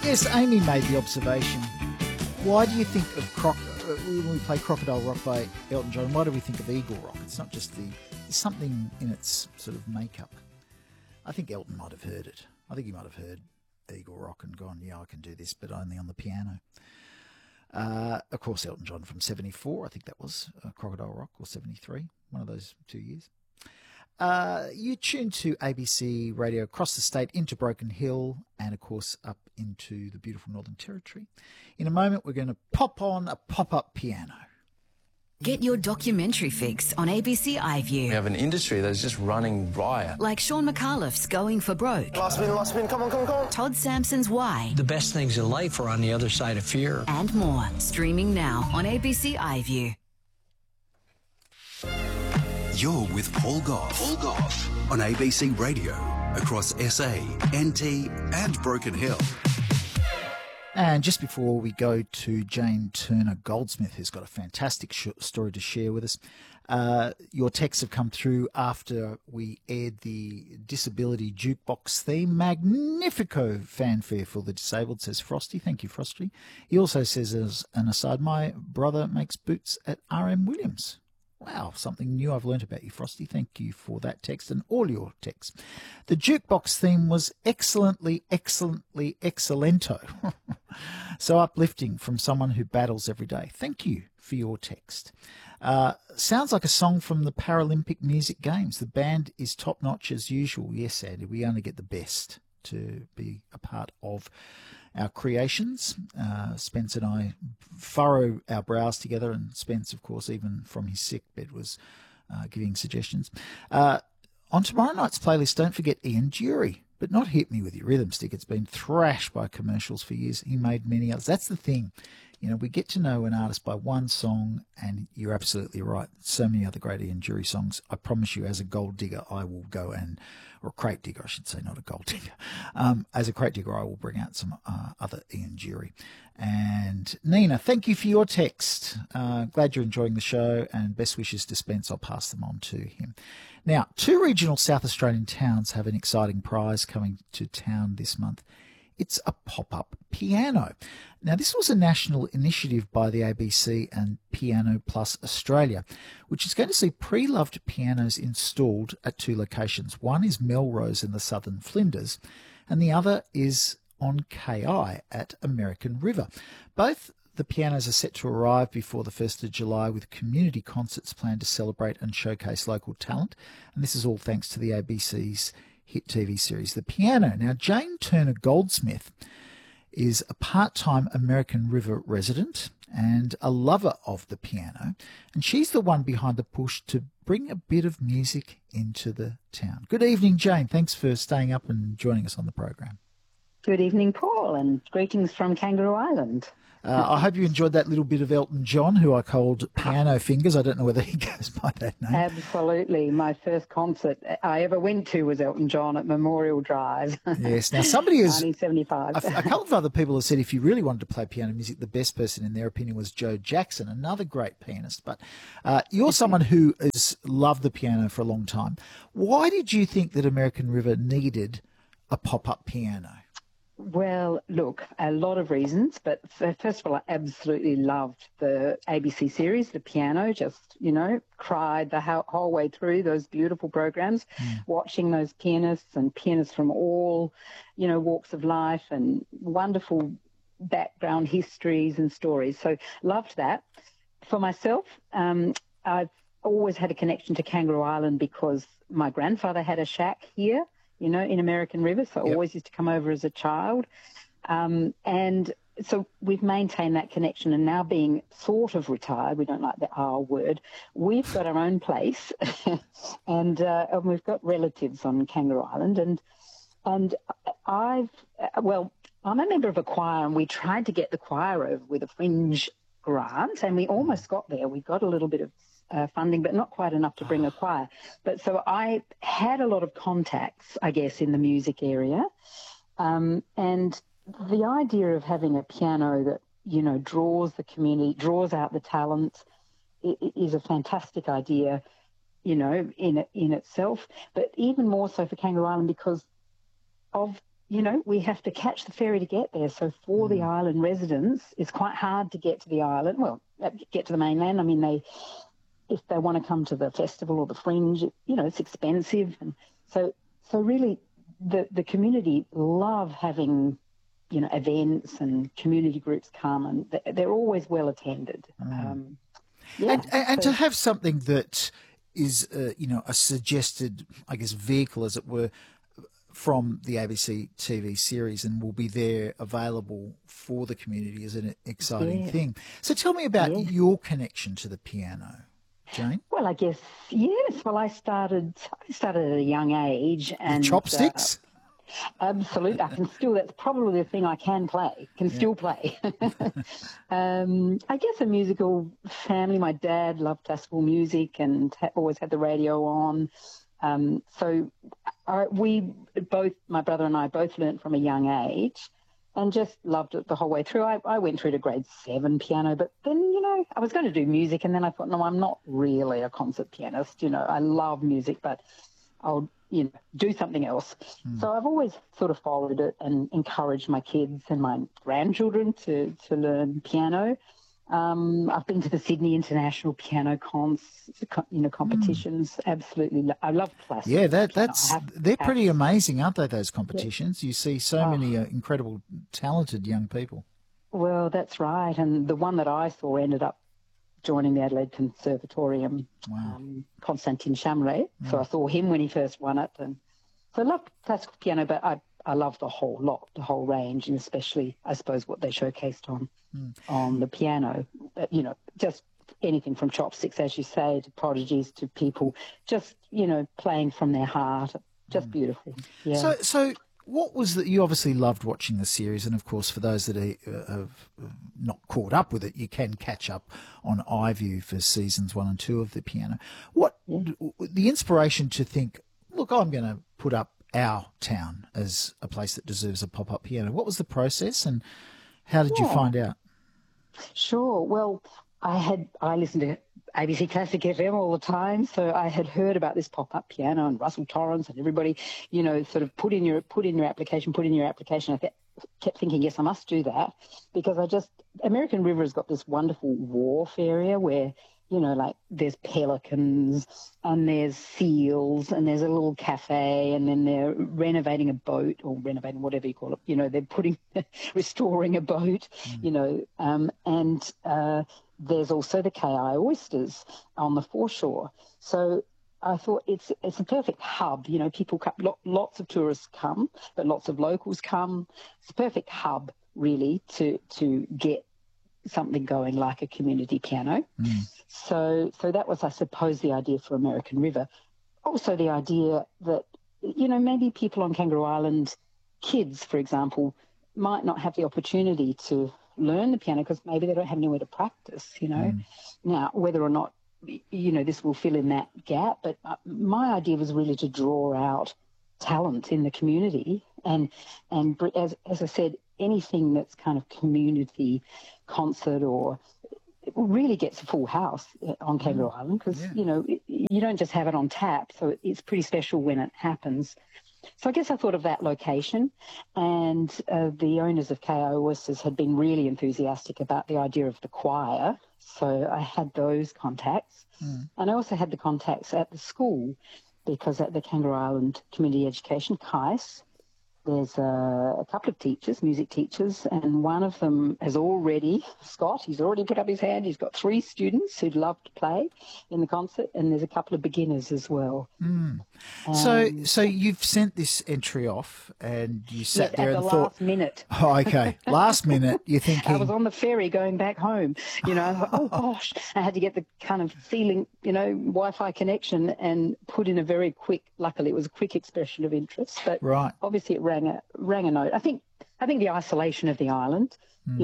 Yes, Amy made the observation. Why do you think of when we play Crocodile Rock by Elton John, why do we think of Eagle Rock? It's not just there's something in its sort of makeup. I think Elton might have heard it. I think he might have heard Eagle Rock and gone, yeah, I can do this, but only on the piano. Of course, Elton John from 74, I think that was Crocodile Rock, or 73, one of those 2 years. You tune to ABC Radio across the state into Broken Hill and, of course, up into the beautiful Northern Territory. In a moment, we're going to pop on a pop-up piano. Get your documentary fix on ABC iView. We have an industry that's just running riot. Like Sean McAuliffe's Going for Broke. Last spin, come on. Todd Sampson's Why. The best things in life are on the other side of fear. And more. Streaming now on ABC iView. You're with Paul Gough. Paul Gough on ABC Radio across SA, NT and Broken Hill. And just before we go to Jane Turner Goldsmith, who's got a fantastic story to share with us, your texts have come through after we aired the Disability Jukebox theme. Magnifico fanfare for the disabled, says Frosty. Thank you, Frosty. He also says, as an aside, my brother makes boots at R.M. Williams. Wow, something new I've learnt about you, Frosty. Thank you for that text and all your texts. The jukebox theme was excellently excellento. So uplifting from someone who battles every day. Thank you for your text. Sounds like a song from the Paralympic Music Games. The band is top-notch as usual. Yes, Andy, we only get the best to be a part of our creations. Spence and I furrow our brows together, and Spence, of course, even from his sick bed, was giving suggestions. On tomorrow night's playlist, don't forget Ian Dury, but not Hit Me With Your Rhythm Stick. It's been thrashed by commercials for years. He made many others. That's the thing. You know, we get to know an artist by one song, and you're absolutely right. So many other great Ian Dury songs. I promise you, as a gold digger, I will go or a crate digger, I should say, not a gold digger. As a crate digger, I will bring out some other Ian Dury. And Nina, thank you for your text. Glad you're enjoying the show, and best wishes to Spence. I'll pass them on to him. Now, 2 regional South Australian towns have an exciting prize coming to town this month. It's a pop-up piano. Now, this was a national initiative by the ABC and Piano Plus Australia, which is going to see pre-loved pianos installed at 2 locations. One is Melrose in the Southern Flinders, and the other is on KI at American River. Both the pianos are set to arrive before the 1st of July, with community concerts planned to celebrate and showcase local talent. And this is all thanks to the ABC's hit TV series, The Piano. Now, Jane Turner Goldsmith is a part-time American River resident and a lover of the piano, and she's the one behind the push to bring a bit of music into the town. Good evening, Jane. Thanks for staying up and joining us on the program. Good evening, Paul, and greetings from Kangaroo Island. I hope you enjoyed that little bit of Elton John, who I called Piano Fingers. I don't know whether he goes by that name. Absolutely. My first concert I ever went to was Elton John at Memorial Drive. Yes. Now, somebody has... 1975. A couple of other people have said if you really wanted to play piano music, the best person, in their opinion, was Joe Jackson, another great pianist. But you're someone who has loved the piano for a long time. Why did you think that American River needed a pop-up piano? Well, look, a lot of reasons, but first of all, I absolutely loved the ABC series, The Piano, just, cried the whole way through those beautiful programs, watching those pianists and pianists from all, walks of life and wonderful background histories and stories. So loved that. For myself, I've always had a connection to Kangaroo Island because my grandfather had a shack here, in American River, so I always used to come over as a child. And so we've maintained that connection, and now being sort of retired, we don't like the R word, we've got our own place, and we've got relatives on Kangaroo Island, and I'm a member of a choir, and we tried to get the choir over with a fringe grant, and we almost got there. We got a little bit of funding, but not quite enough to bring a choir. But so I had a lot of contacts, I guess, in the music area. And the idea of having a piano that, draws the community, draws out the talent, is a fantastic idea, in itself. But even more so for Kangaroo Island because of, we have to catch the ferry to get there. So for the island residents, it's quite hard to get to the island. Well, get to the mainland. I mean, if they want to come to the festival or the fringe, it's expensive. And so really the community love having, events and community groups come, and they're always well attended. And to have something that is, a suggested, I guess, vehicle, as it were, from the ABC TV series and will be there available for the community is an exciting thing. So tell me about your connection to the piano, Jane. Well, I guess, yes. Well, I started at a young age. And chopsticks? Absolutely. That's probably the thing I can still play. I guess a musical family. My dad loved classical music and always had the radio on. So my brother and I both learnt from a young age and just loved it the whole way through. I went through to grade 7 piano, but then, I was going to do music, and then I thought, no, I'm not really a concert pianist. I love music, but I'll, do something else. So I've always sort of followed it and encouraged my kids and my grandchildren to learn piano. I've been to the Sydney International Piano competitions. Absolutely, I love classical. Yeah, they're pretty amazing, aren't they? Those competitions. You see so many incredible, talented young people. Well, that's right, and the one that I saw ended up joining the Adelaide Conservatorium. Wow. Constantin Chamray. So I saw him when he first won it, and so I love classical piano, but I love the whole range, and especially, I suppose, what they showcased on the piano. Just anything from chopsticks, as you say, to prodigies, to people just, playing from their heart. Just beautiful. Yeah. So what was that? You obviously loved watching the series, and of course, for those that have not caught up with it, you can catch up on iView for seasons 1 and 2 of the piano. What the inspiration to think, look, I'm going to put up our town as a place that deserves a pop-up piano. What was the process, and how did you find out? Sure. Well, I listened to ABC Classic FM all the time, so I had heard about this pop-up piano and Russell Torrance and everybody, sort of put in your application. I kept thinking, yes, I must do that, because American River has got this wonderful wharf area where, like there's pelicans and there's seals and there's a little cafe, and then they're renovating a boat, or renovating whatever you call it. They're restoring a boat, and there's also the KI oysters on the foreshore. So I thought it's a perfect hub. People come, lots of tourists come, but lots of locals come. It's a perfect hub, really, to get something going like a community piano. So that was, I suppose, the idea for American River. Also the idea that, maybe people on Kangaroo Island, kids, for example, might not have the opportunity to learn the piano because maybe they don't have anywhere to practice, Now, whether or not, this will fill in that gap, but my idea was really to draw out talent in the community and as I said, anything that's kind of community concert or really gets a full house on Kangaroo Island, because, you don't just have it on tap, so it's pretty special when it happens. So I guess I thought of that location, and the owners of KI Oysters had been really enthusiastic about the idea of the choir, so I had those contacts. And I also had the contacts at the school, because at the Kangaroo Island Community Education, KICE, there's a couple of teachers, music teachers, and one of them has already, Scott, he's already put up his hand. He's got 3 students who'd love to play in the concert, and there's a couple of beginners as well. So you've sent this entry off, and you sat there and thought... last minute. Oh, okay. Last minute, you're thinking... I was on the ferry going back home. I thought, oh, gosh. I had to get the kind of feeling, Wi-Fi connection and put in a very quick, luckily it was a quick expression of interest. But obviously it rang a note. I think the isolation of the island,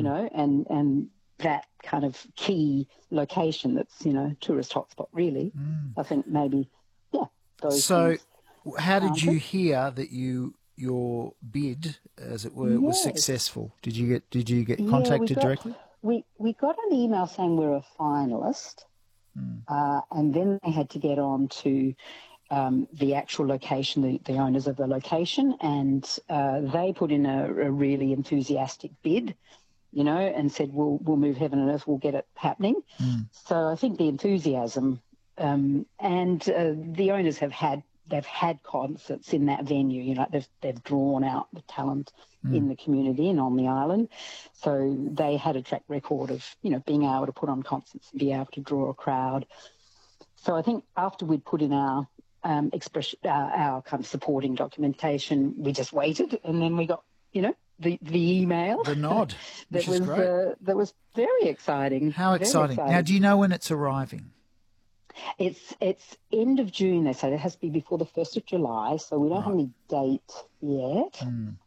and that kind of key location that's, tourist hotspot really. I think maybe, those things. How did you hear that your bid, as it were, was successful? Did you get contacted directly? We got an email saying we're a finalist, and then they had to get on to the actual location, the owners of the location, and they put in a really enthusiastic bid, you know, and said, we'll move heaven and earth, we'll get it happening. So I think the enthusiasm and the owners have had concerts in that venue, you know, they've drawn out the talent in the community and on the island. So they had a track record of, you know, being able to put on concerts and be able to draw a crowd. So I think after we'd put in our our kind of supporting documentation, we just waited, and then we got, you know, the email, the nod, that which is great. That was very exciting. How exciting! Now, do you know when it's arriving? It's end of June, they say. It has to be before the 1st of July, so we don't have any date yet.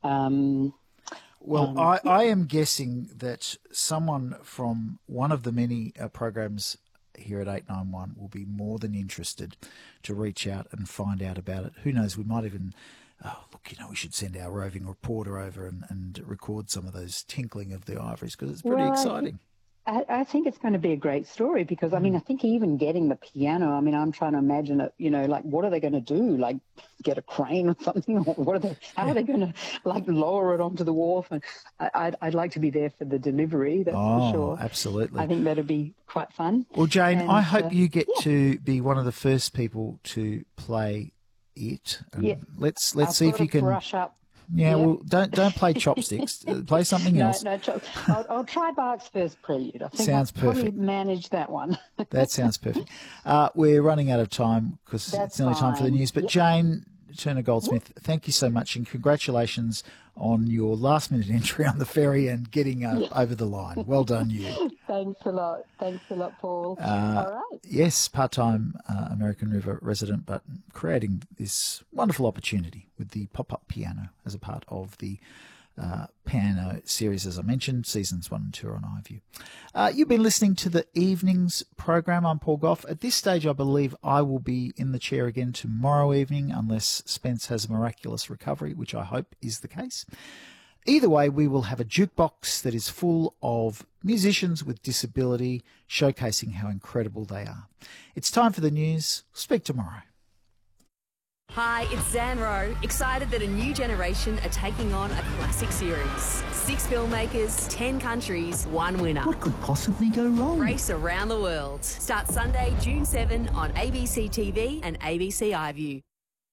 Well, I am guessing that someone from one of the many programs here at 891 will be more than interested to reach out and find out about it. Who knows, we might even, we should send our roving reporter over and record some of those tinkling of the ivories, because it's pretty exciting. I think it's going to be a great story because, I mean, I think even getting the piano, I mean, I'm trying to imagine it, you know, like, what are they going to do? Like, get a crane or something? Or how are they going to, like, lower it onto the wharf? And I'd like to be there for the delivery, that's for sure. Absolutely. I think that'd be quite fun. Well, Jane, I hope you get to be one of the first people to play it. And let's see if you can brush up. Yeah, well, don't play chopsticks. Play something else. I'll try Bach's First Prelude. I think sounds I'll perfect. Probably manage that one. That sounds perfect. We're running out of time because it's nearly time for the news. But Jane Turner-Goldsmith, thank you so much, and congratulations on your last-minute entry on the ferry and getting over the line. Well done, you. Thanks a lot, Paul. All right. Yes, part-time American River resident, but creating this wonderful opportunity with the pop-up piano as a part of the piano series, as I mentioned, seasons 1 and 2 are on iView. You've been listening to the evenings program. I'm Paul Gough. At this stage, I believe I will be in the chair again tomorrow evening, unless Spence has a miraculous recovery, which I hope is the case. Either way, we will have a jukebox that is full of musicians with disability, showcasing how incredible they are. It's time for the news. Speak tomorrow. Hi, it's Zan Rowe, excited that a new generation are taking on a classic series. 6 filmmakers, 10 countries, 1 winner. What could possibly go wrong? Race around the world. Starts Sunday, June 7 on ABC TV and ABC iView.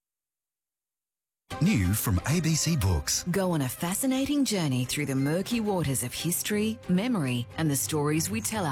New from ABC Books. Go on a fascinating journey through the murky waters of history, memory, and the stories we tell.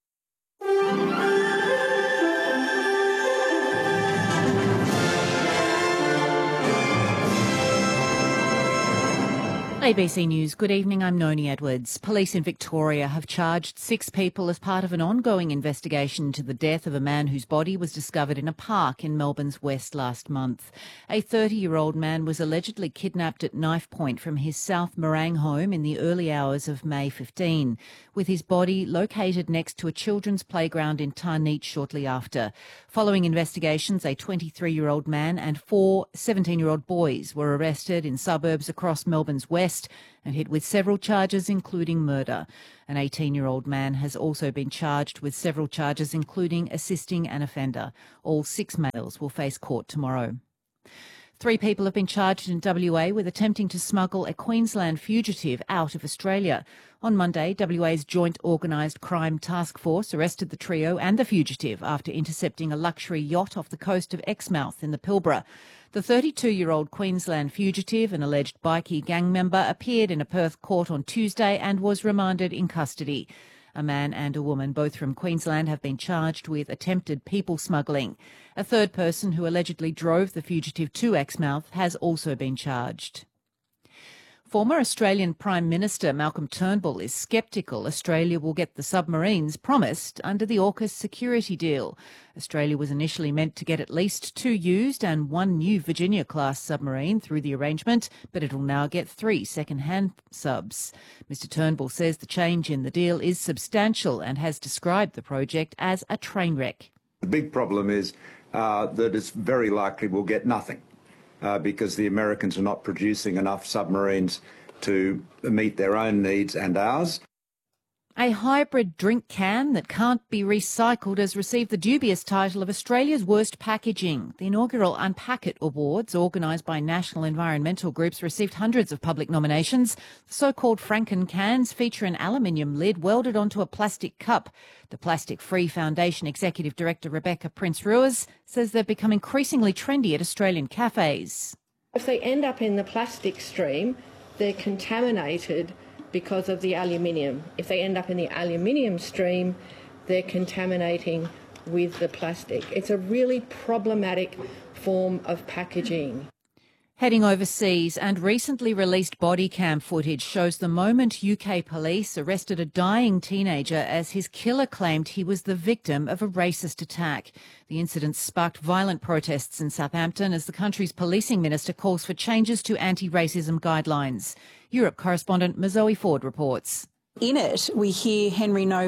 ABC News, good evening, I'm Noni Edwards. Police in Victoria have charged 6 people as part of an ongoing investigation into the death of a man whose body was discovered in a park in Melbourne's west last month. A 30-year-old man was allegedly kidnapped at knife point from his South Morang home in the early hours of May 15, with his body located next to a children's playground in Tarneit shortly after. Following investigations, a 23-year-old man and 4 17-year-old boys were arrested in suburbs across Melbourne's west and hit with several charges, including murder. An 18-year-old man has also been charged with several charges, including assisting an offender. All 6 males will face court tomorrow. 3 people have been charged in WA with attempting to smuggle a Queensland fugitive out of Australia. On Monday, WA's Joint Organised Crime Task Force arrested the trio and the fugitive after intercepting a luxury yacht off the coast of Exmouth in the Pilbara. The 32-year-old Queensland fugitive, an alleged bikie gang member, appeared in a Perth court on Tuesday and was remanded in custody. A man and a woman, both from Queensland, have been charged with attempted people smuggling. A third person who allegedly drove the fugitive to Exmouth has also been charged. Former Australian Prime Minister Malcolm Turnbull is sceptical Australia will get the submarines promised under the AUKUS security deal. Australia was initially meant to get at least 2 used and 1 new Virginia-class submarine through the arrangement, but it will now get 3 second-hand subs. Mr Turnbull says the change in the deal is substantial and has described the project as a train wreck. The big problem is that it's very likely we'll get nothing. Because the Americans are not producing enough submarines to meet their own needs and ours. A hybrid drink can that can't be recycled has received the dubious title of Australia's Worst Packaging. The inaugural Unpack It Awards, organised by national environmental groups, received hundreds of public nominations. The so-called Franken cans feature an aluminium lid welded onto a plastic cup. The Plastic Free Foundation Executive Director Rebecca Prince-Ruiz says they've become increasingly trendy at Australian cafes. If they end up in the plastic stream, they're contaminated because of the aluminium. If they end up in the aluminium stream, they're contaminating with the plastic. It's a really problematic form of packaging. Heading overseas, and recently released body cam footage shows the moment UK police arrested a dying teenager as his killer claimed he was the victim of a racist attack. The incident sparked violent protests in Southampton as the country's policing minister calls for changes to anti-racism guidelines. Europe correspondent Mazoe Ford reports. In it, we hear Henry Noble